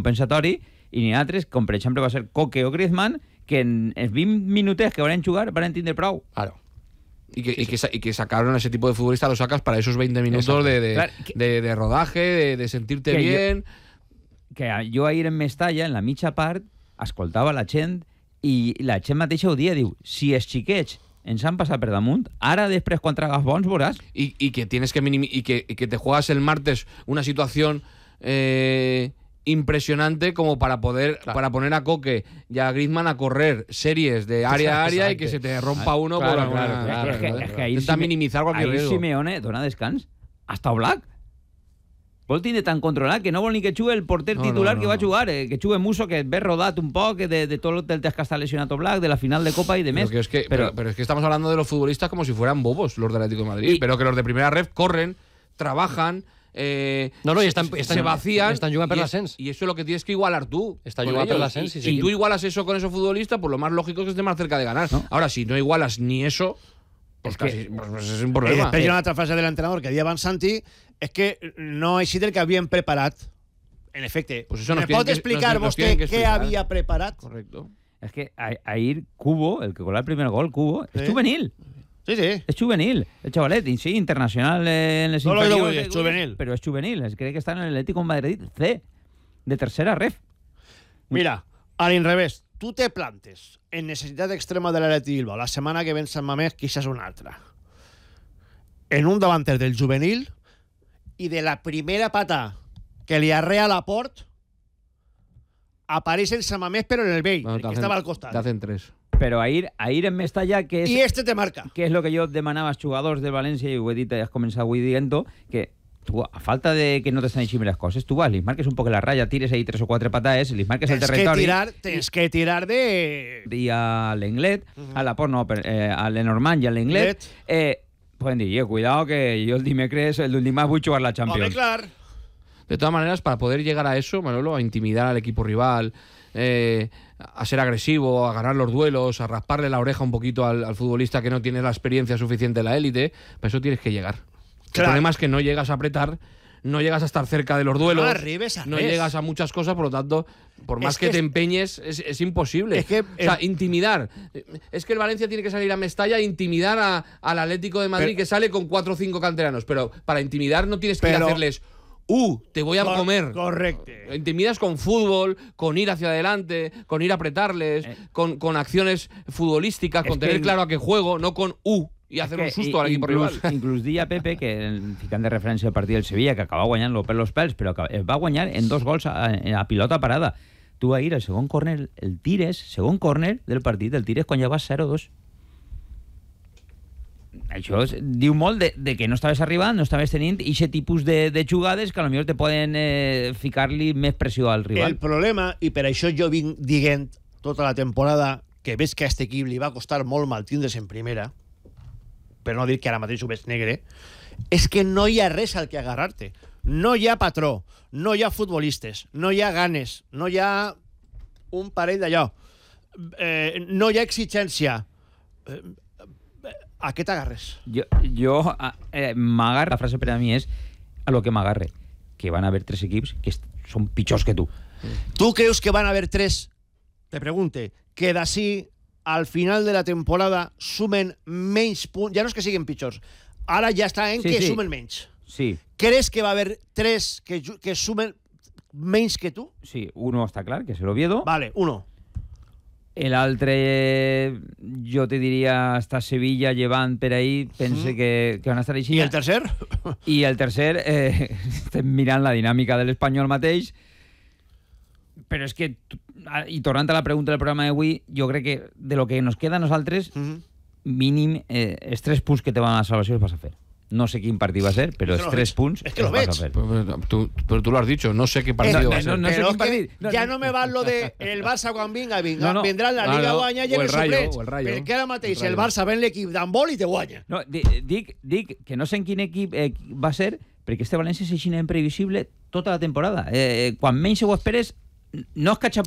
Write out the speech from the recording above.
compensatori, i n'hi ha altres, com per exemple va ser Coque o Griezmann, que en els 20 minutets que van jugar van tindre prou. Claro. Y que sacaron a ese tipo de futbolista, lo sacas para esos 20 minutos de rodaje, de sentirte bien. Jo ahir en Mestalla, en la mitja part, escoltava la gent i la gent mateixa ho dia, diu, si els xiquets ens han passat per damunt, ara després quan tragues bons veuràs. Y que tienes que y que te juegas el martes una situación impresionante como para poder para poner a Coque y a Griezmann a correr series de área a área y que se te rompa uno por alguna. Es que ahir intenta minimizar cualquier riesgo. Simeone dona descans hasta Oblak. Vol tindre tan controlat que no vol ni que jugui el porter titular que va jugar, que jugui Musso, que ve rodat un poc de tot el temps que està lesionat Oblak, de la final de Copa y de mes. Pero es que estamos hablando de los futbolistas como si fueran bobos los del Atlético de Madrid, pero que los de primera ref corren, trabajan, se vacían. Estan jugant per l'ascens. Y eso es lo que tienes que igualar tú. Està jugant per l'ascens. Si tú igualas eso con esos futbolistas, pues lo más lógico es que estés más cerca de ganar. ¿No? Ahora, si no igualas ni eso, pues es un problema. I després hi ha una altra frase de l'entrenador que deia abans Santi, és que no ha sigut el que havien preparat. En efecte, pues eso ¿me pot explicar vostè què havia preparat? Correcto. Es que ahir Cubo, el que coló el primer gol, Cubo, es juvenil. Sí. Es juvenil, el chavalet, sí, internacional en les inferiors. Es juvenil. Pero es juvenil, cree que está en el Atlético de Madrid C, de tercera ref. Mira, a l'inrevés, tu te plantes en necessitat extrema de l'Atleti Bilbao, la setmana que ven Sant Mamés, quizás una altra, en un davanter del juvenil, i de la primera pata que li arrea la port apareix el Sant Mamés però en el vell, que estava al costat. Te hacen 3. Pero ahir en Mestalla, que es... I este te marca. Que es lo que yo demanaba als jugadors de València, i ho he dit, has començat avui dient que tu, a falta de que no t'estan així les coses, tu vas, li marques un poc la ratlla, tires ahí 3 o 4 patades, li marques el territori... Tens que tirar de... I a l'Englet, a la Port no, a l'Enormand i a l'Englet, pueden dir, cuidado que yo el dimecres, el dimarts vull jugar la Champions. Home, clar. De todas maneras, para poder llegar a eso, Manolo, a intimidar al equipo rival, a ser agresivo, a ganar los duelos, a rasparle la oreja un poquito al futbolista que no tiene la experiencia suficiente en la élite, para eso tienes que llegar. Claro. El problema es que no llegas a apretar, no llegas a estar cerca de los duelos, no llegas a muchas cosas, por lo tanto, por más que te empeñes, es imposible. Es que, o sea, intimidar. Es que el Valencia tiene que salir a Mestalla e intimidar al Atlético de Madrid, que sale con 4 o 5 canteranos, pero para intimidar no tienes que ir a hacerles... te voy a comer. Correcto. Intimidas con fútbol, con ir hacia adelante, con ir a apretarles, con acciones futbolísticas, con tener claro a qué juego, no con y hacer un susto al equipo rival. Inclús dia Pepe, que ficant de referència al partit del Sevilla, que acaba guanyant-lo per los pèls, però que va guanyar en 2 gols a pilota parada. Tu ahir, el segon córner, el tires, segon córner del partit, el tires quan ja vas 0-2. Això diu molt de que no estaves arribant, no estaves tenint aquest tipus de jugades que potser te poden ficar-li més pressió al rival. El problema, i per això jo vinc dient tota la temporada que veig que a aquest equip li va costar molt mal tindre's en primera, per no dir que ara mateix ho veig negre, és que no hi ha res al que agarrar-te. No hi ha patró, no hi ha futbolistes, no hi ha ganes, no hi ha un parell d'allò, no hi ha exigència. ¿A qué te agarres? Yo m'agarre, la frase per a mi és a lo que m'agarre, que van a haver 3 equips que són pitjors que tu. ¿Tú creus que van a haber 3? Te pregunte, que d'ací al final de la temporada sumen menys punts, ja no és que siguin pitjors, ara ja està en que sumen menys. Sí. ¿Crees que va a haber 3 que sumen menys que tu? Sí, uno està clar, que és el Oviedo. Vale, uno. L'altre, jo te diria, està Sevilla, Llevant, per ahí, pense que van a estar així. I el tercer? I el tercer, estem mirant la dinàmica de l'Espanyol mateix, però és que, i tornant a la pregunta del programa d'avui, jo crec que de lo que nos queda a nosaltres, mínim, els 3 punts que te van a la salvació els vas a fer. No sé quin partit va a ser, però els 3 punts els vas a fer. Pero tú lo has dicho, no sé qué partido va a ser. No sé quin partit. Ja no me val lo de el Barça quan vinga, vindrà la Liga a guanyar i el suplents. Perquè ara mateix el Barça ven l'equip d'handbol i te guanya. No, dic que no sé en quin equip va ser, perquè este València és així imprevisible tota la temporada. Quan menys ho esperes, no es catxa